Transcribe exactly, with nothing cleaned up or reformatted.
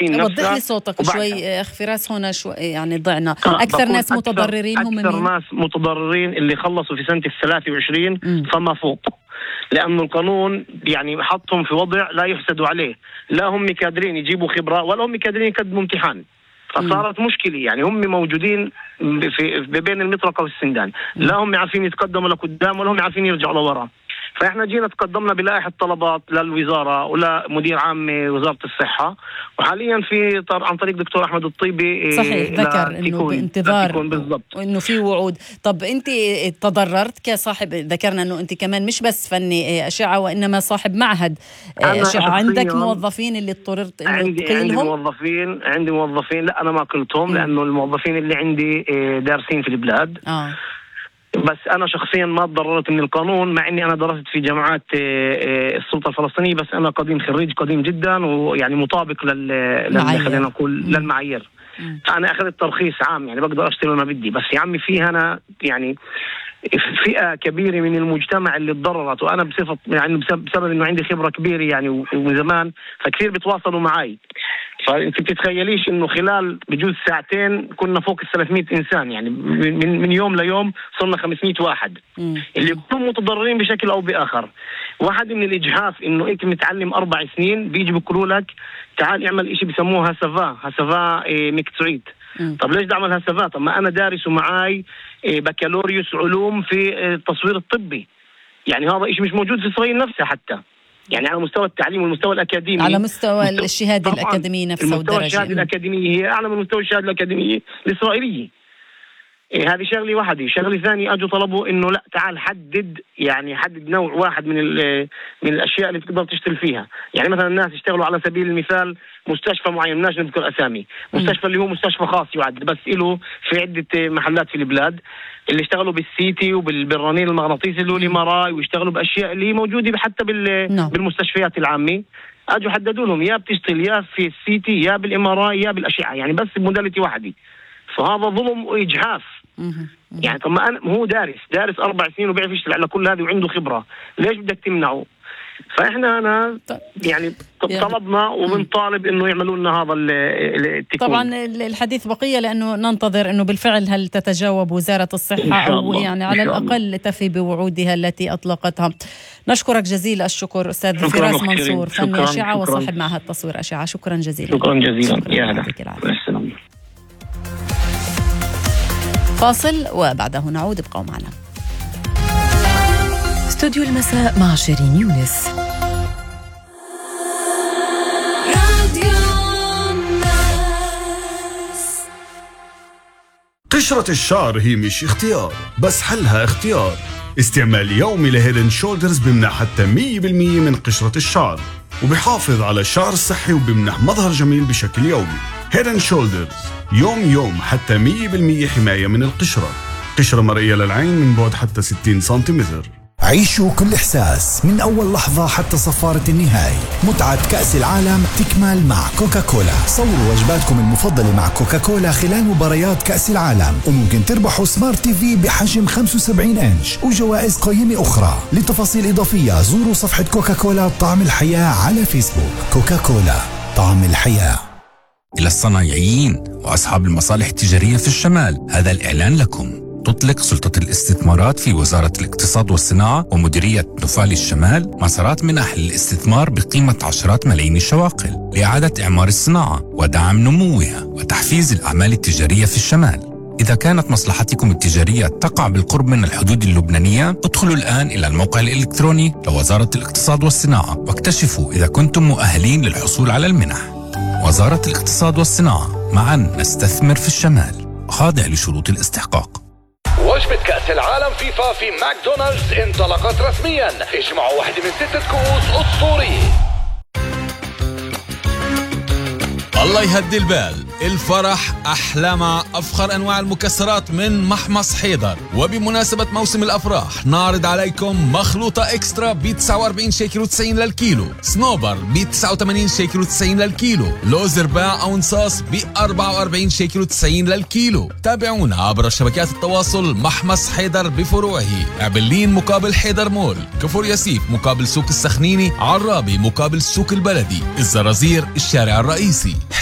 عارفين نفسها. وضح لي صوتك شوي أخ فراس، هنا شوي يعني ضعنا. آه أكثر ناس أكثر متضررين هم أكثر مين؟ ناس متضررين اللي خلصوا في سنة الثلاثة وعشرين فما فوق، لأنه القانون يعني حطهم في وضع لا يحسدوا عليه، لا هم قادرين يجيبوا خبرة ولا هم قادرين يقدموا امتحان، فصارت مشكلة. يعني هم موجودين في بين المطرقة والسندان، لا هم عارفين يتقدموا لقدام ولا هم عارفين يرجعوا لورا. فإحنا جينا تقدمنا بلائحة طلبات للوزارة ولا مدير عام وزارة الصحة، وحاليا في طر... عن طريق دكتور أحمد الطيبي صحيح ذكر إنه بانتظار وإنه في وعود. طب أنت تضررت كصاحب، ذكرنا إنه أنت كمان مش بس فني أشعة وإنما صاحب معهد أشعة، عندك موظفين اللي اضطررت إنه عندي تقيلهم؟ عندي موظفين عندي موظفين لا أنا ما قلتهم، لأنه الموظفين اللي عندي دارسين في البلاد. آه. بس أنا شخصيا ما تضررت من القانون، مع إني أنا درست في جامعات السلطة الفلسطينية، بس أنا قديم خريج قديم جدا ويعني مطابق لل, لل... خلينا نقول للمعايير. فأنا أخذت ترخيص عام، يعني بقدر أشتري ما بدي. بس يا عمي فيها أنا يعني فئة كبيرة من المجتمع اللي تضررت، وأنا بصفة يعني بسبب, بسبب إنه عندي خبرة كبيرة يعني وزمان، فكثير بتواصلوا معي. فأنت بتتخيليش إنه خلال بجوز ساعتين كنا فوق الثلاثمية إنسان، يعني من من يوم ليوم صرنا خمسمية واحد م. اللي يكونوا متضررين بشكل أو بآخر. واحد من الإجهاف إنه أنت متعلم أربع سنين بيجي بيقولوا لك تعال اعمل إشي بسموها هسفا هسفا إيه مكتوعيت. طب ليش دعمل هسفا؟ طب ما أنا دارس ومعاي إيه بكالوريوس علوم في التصوير الطبي، يعني هذا إشي مش موجود في إسرائيل نفسها حتى، يعني على مستوى التعليم والمستوى الأكاديمي، على مستوى الشهادة الأكاديمية نفسها المستوى والدرجة. الشهادة الأكاديمية هي أعلى من مستوى الشهادة الأكاديمية الإسرائيلية. إيه هذه شغلة واحدة. شغلة ثانية أجوا طلبوا إنه لا تعال حدد، يعني حدد نوع واحد من من الأشياء اللي تقدر تشتغل فيها. يعني مثلا الناس يشتغلوا على سبيل المثال مستشفى معين، الناس نذكر أسامي، مستشفى اللي هو مستشفى خاص يعد بس له في عدة محلات في البلاد، اللي اشتغلوا بالسيتي وبالرنين المغناطيسي اللي هو الإماراي، ويشتغلوا بأشياء اللي موجودة حتى بالمستشفيات العامة. أجوا حددوا لهم يا بتشتغل يا في السيتي يا بالإماراي يا بالأشعة، يعني بس بموداليتي واحدة. فهذا ظلم وإجحاف. يعني طب ما أنا هو دارس دارس أربع سنين وبيعرف يشتغل على كل هذه وعنده خبرة، ليش بدك تمنعه؟ فإحنا أنا يعني طلبنا وبنطالب إنه يعملوا لنا هذا التكون. طبعا الحديث بقية، لأنه ننتظر إنه بالفعل هل تتجاوب وزارة الصحة أو يعني على الأقل تفي بوعودها التي أطلقتها. نشكرك جزيل الشكر أستاذ فراس منصور، فني أشعة وصاحب معهد تصوير أشعة. شكرا جزيلا. شكرا جزيلا. يا هلا. فاصل وبعده نعود، ابقوا معنا. استوديو المساء مع شيرين يونس. قشرة الشعر هي مش اختيار، بس حلها اختيار. استعمال يومي لهيدن شولدرز بمنح حتى مية بالمية من قشرة الشعر، وبيحافظ على الشعر الصحي وبمنح مظهر جميل بشكل يومي. هيدن شولدرز يوم يوم حتى مية بالمية حماية من القشرة. قشرة مرئية للعين من بعد حتى ستين سنتيمتر. عيشوا كل إحساس من أول لحظة حتى صفارة النهاية. متعة كأس العالم تكمل مع كوكاكولا. صوروا وجباتكم المفضلة مع كوكاكولا خلال مباريات كأس العالم، وممكن تربحوا سمارت تي في بحجم خمسة وسبعين إنش وجوائز قيمة أخرى. لتفاصيل إضافية زوروا صفحة كوكاكولا طعم الحياة على فيسبوك. كوكاكولا طعم الحياة. إلى الصنايعيين وأصحاب المصالح التجارية في الشمال، هذا الإعلان لكم. تطلق سلطة الاستثمارات في وزارة الاقتصاد والصناعة ومديرية نفال الشمال مسارات منح للاستثمار بقيمة عشرات ملايين الشواقل لإعادة إعمار الصناعة ودعم نموها وتحفيز الأعمال التجارية في الشمال. إذا كانت مصلحتكم التجارية تقع بالقرب من الحدود اللبنانية، ادخلوا الآن إلى الموقع الإلكتروني لوزارة الاقتصاد والصناعة واكتشفوا إذا كنتم مؤهلين للحصول على المنح. وزارة الاقتصاد والصناعة، معا نستثمر في الشمال، خاضع لشروط الاستحقاق. وجبة كأس العالم فيفا في ماكدونالدز انطلقت رسميا. اجمعوا واحدة من ستة كؤوس أسطورية. الله يهدي البال، الفرح أحلى مع أفخر أنواع المكسرات من محمص حيدر. وبمناسبة موسم الأفراح نعرض عليكم مخلوطة إكسترا ب تسعة وأربعين شيكل وتسعين للكيلو، سنوبر ب تسعة وثمانين شيكل وتسعين للكيلو، لوز رباع أو نصاص ب أربعة وأربعين شيكل وتسعين للكيلو. تابعونا عبر شبكات التواصل محمص حيدر بفروعه: عبلين مقابل حيدر مول، كفر ياسيف مقابل سوق السخنيني، عرابي مقابل السوق البلدي، الزرازير الشارع الرئيسي.